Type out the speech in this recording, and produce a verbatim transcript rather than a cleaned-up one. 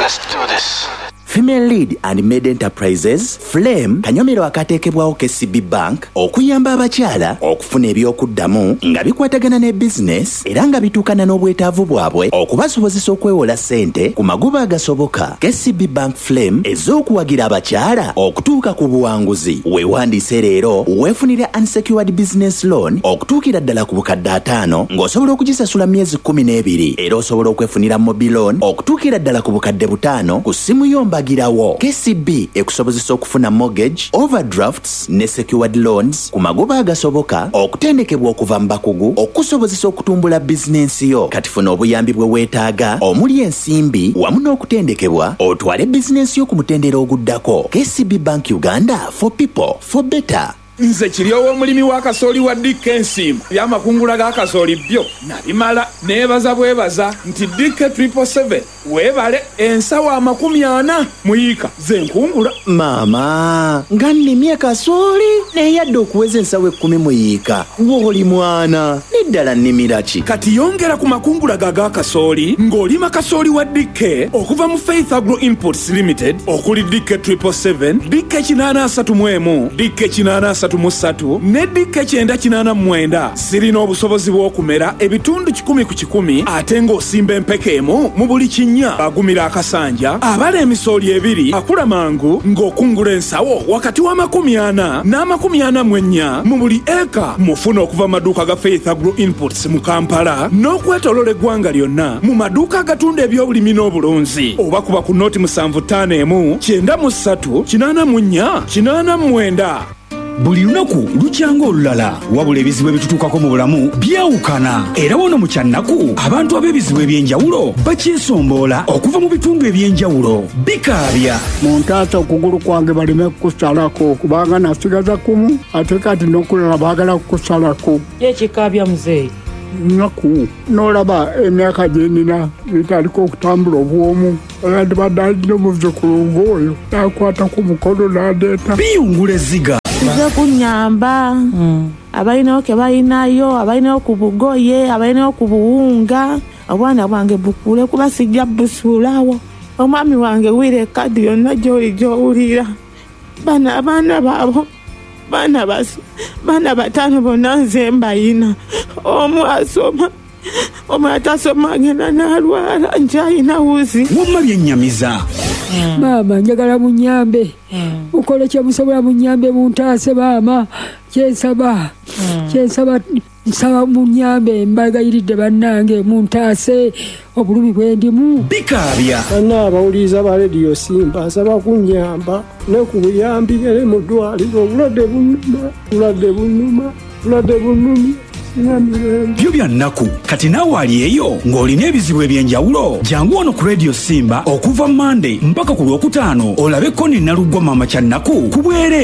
Let's do this. Female Lead and Made Enterprises, Flame, kanyomero akateekebwawo K C B Bank, okuyamba abakyala okufuna ebyokuddamu nga bikwatagana ne business era nga bituukana n'obwetaavu bwabwe okubasobozesa okwewola ssente ku magoba agasoboka. K C B Bank Flame ez'okuwagira abakyala okutuuka ku buwanguzi. Weewandiise leero weefunire unsecured business loan okutuukira ddala ku bukadde ataano ng'osobola okugisasula myezi kkumi n'ebiri era osobola okwefunira mobile loan okutuukira ddala ku bukadde butaano ku ssimu yomba girawo. K C B ekusobozesa okufuna mortgage, overdrafts ne secured loans ku magoba agasoboka, okutendekebwa okuva mu bakugu, okusobozesa okutumbula bizinensi yo. Kati funa obuyambi bwe weetaaga omuli ensimbi wamu n'okutendekebwa otwale bizinensi yo ku mutendera oguddako. K C B Bank Uganda, for people, for better. Nze kiryowo omulimi wa kasooli wa Dick ensimu by'amakungula ga kasooli byo nabimala neebaza bwebaza nti Dick triple seven weebale ensawo amakumi ana muyiika ze nkungula. Maama nga nnimye kasooli neyadde okuweza ensawo ekkumi muyiika w'oli mwana neddala nnimira ki? Kati yongera ku makungula ga ga kasooli ng'olima kasooli wa Dick okuva mu Faith Agro Imports Limited okuli Dick triple seven, Dick kinaana asatu mu emu, Dick kinaana asatu musatu ne Dick kyenda kinaana mwenda. Sirina obusobozi bw'okumera ebitundu kikumi ku kikumi ate ng'osimba empeke emu mu buli kinnya. Agumira akasanja abala emisooli ebiri akula mangu ng'okungula ensawo wakati w'amakumi ana n'amakumi ana mu ennya mu buli eka. Mufuna okuva maduuka ga Faith Agro Imports mu Kampala n'okwetolola eggwanga lyonna mu maduuka agatunda ebyobulimi n'obulunzi oba kuba ku nooti musanvu ttaano emu kyenda mu ssatu kinaana mu nnya kinaana mu mwenda. Buli lunaku lukyanga olulala wabula ebizibu ebitutuukako mu bulamu byawukana era wano mu kyannaku abantu ab'ebizibu ebyenjawulo bakyesomboola okuva mu bitundu ebyenjawulo. Bikaabya muntaasa okugulu kwange baleme kukusalako kubanga nasigaza kumu ate kati n'okulala baagala kukusalako. Ekikaabya muzeeyi nnaku n'olaba emyaka gye nnina bitaliko okutambula obwomu era ndibadde alina omuzzukulu ng'oyo n'akwata ku mukono n'adeeta. biyungula ezziga nze kunyamba mm. abalinayo ke balinayo abalinayo ku bugoye abalinayo ku buwunga obwana bwange bukule kuba sijja busuulawo. Omwami wange wire kadi yonna gy'oli gy'owulira bana abaana baabo bana basi bana bataano bonna nze mbayina. Omu asoma omu atasoma agenda n'alwala nje ayina wuzi. wamma byennyamiza maama njagala munyambe ukole kyemusobola munyambe muntaase maama kyensaba kyensaba nsaba munyambe mbagayiridde bannange muntaase obulumi bwendimu. Bikaabya bana abawuliriza ba rediyo Simba nsaba kunyamba ne ku buyambi ere mu ddwaliro obulwadde bunuma obulwadde bunuma obulwadde bunumi. byo bya nnaku kati naawe ali eyo ng'olina ebizibu ebyenjawulo jangu wano ku rediyo Simba okuva Monday mpaka ku Lwokutaano olabe Koni Naluggwa maama kyannaku ku bwereere.